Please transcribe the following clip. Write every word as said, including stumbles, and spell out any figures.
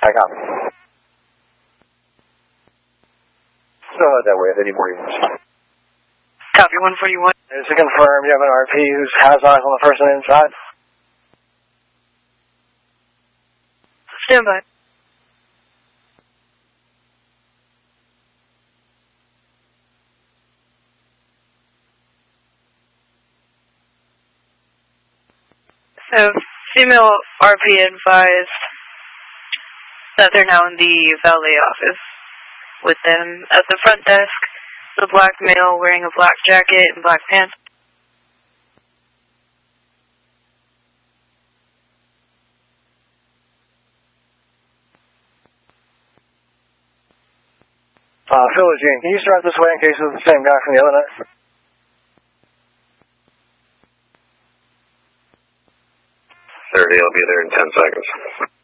I copy. So that way, any more units. Copy one forty-one. Just to confirm, you have an R P who's has eyes on the person inside? Stand by. So, female R P advised that they're now in the valet office with them at the front desk, the black male wearing a black jacket and black pants. Uh, Phil Gene, can you start this way in case it's the same guy from the other night? thirty, I'll be there in ten seconds.